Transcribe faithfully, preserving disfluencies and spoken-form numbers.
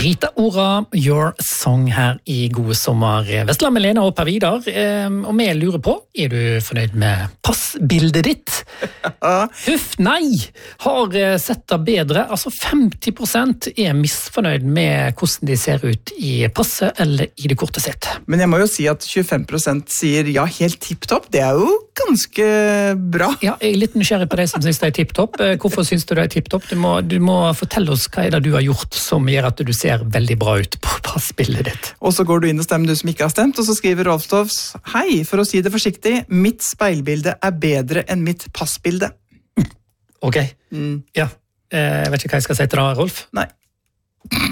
Rita Ora, Your Song her i God sommer Vestland med Lena og Per Vidar. Og vi lurer på, er du fornøyd med passbildet ditt? Huff, nei! Har sett det bedre. Altså femti prosent er misfornøyd med hvordan de ser ut i passet eller i det kortet sitt. Men jeg må jo si at tjuefem prosent sier ja, helt tipptopp. Det er jo ganske bra. Ja, jeg er litt nysgjerrig på det som synes det er tipptopp. Hvorfor synes du det er tipptopp? Du må, du må fortelle oss hva er det du har gjort som gjør at du ser veldig bra ut på passbildet ditt. Og så går du inn og stemmer du som ikke har stemt, og så skriver Rolfstovs: Hei, for å si det forsiktig, mitt speilbilde er bedre enn mitt passbilde. Ok, mm. ja. Jeg vet ikke hva jeg skal si til deg, Rolf. Nei.